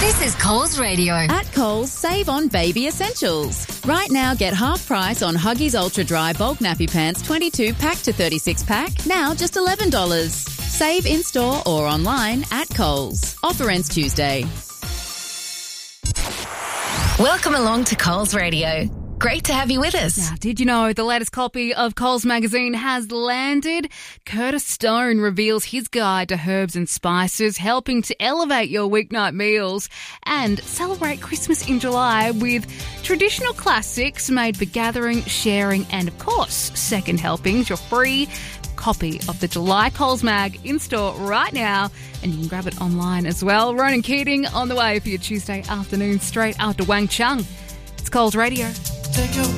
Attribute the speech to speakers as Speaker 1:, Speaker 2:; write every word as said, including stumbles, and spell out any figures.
Speaker 1: This is Coles Radio.
Speaker 2: At Coles, save on baby essentials. Right now, get half price on Huggies Ultra Dry Bulk Nappy Pants twenty-two pack to thirty-six pack, now just eleven dollars. Save in-store or online at Coles. Offer ends Tuesday.
Speaker 1: Welcome along to Coles Radio. Great to have you with us.
Speaker 3: Now, did you know the latest copy of Coles magazine has landed? Curtis Stone reveals his guide to herbs and spices, helping to elevate your weeknight meals, and celebrate Christmas in July with traditional classics made for gathering, sharing, and, of course, second helpings. Your free copy of the July Coles mag in store right now, and you can grab it online as well. Ronan Keating on the way for your Tuesday afternoon straight after Wang Chung. It's Coles Radio.
Speaker 4: Take your